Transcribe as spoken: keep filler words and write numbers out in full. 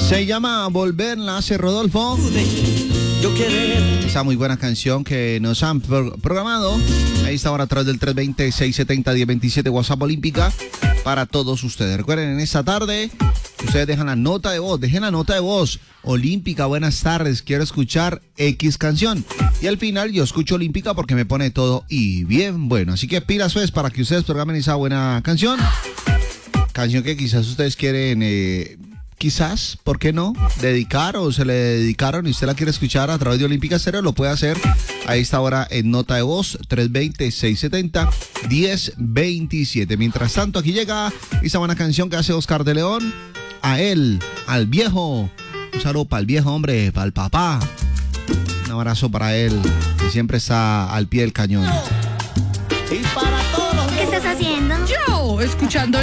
Se llama Volver, la hace Rodolfo. Esa muy buena canción que nos han pro programado. Ahí está ahora a través del tres dos cero, seis siete cero, uno cero dos siete WhatsApp Olímpica para todos ustedes. Recuerden, en esta tarde ustedes dejan la nota de voz, dejen la nota de voz. Olímpica, buenas tardes, quiero escuchar X canción. Y al final yo escucho Olímpica porque me pone todo y bien bueno. Así que pilas pues para que ustedes programen esa buena canción. Canción que quizás ustedes quieren... Eh, Quizás, ¿por qué no? Dedicar o se le dedicaron y usted la quiere escuchar a través de Olímpica Stereo, lo puede hacer a esta hora en nota de voz tres dos cero, seis siete cero, uno cero dos siete. Mientras tanto, aquí llega esa buena canción que hace Oscar de León. A él, al viejo. Un saludo para el viejo, hombre, para el papá. Un abrazo para él, que siempre está al pie del cañón. Y para todos los... ¿Qué estás haciendo? Yo, escuchando